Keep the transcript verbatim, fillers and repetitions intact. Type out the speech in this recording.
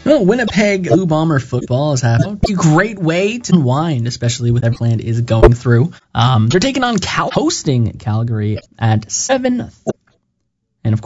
Well, Winnipeg Blue Bomber football is having a great way to unwind, especially with Everland is going through. Um, they're taking on Cal, hosting Calgary at seven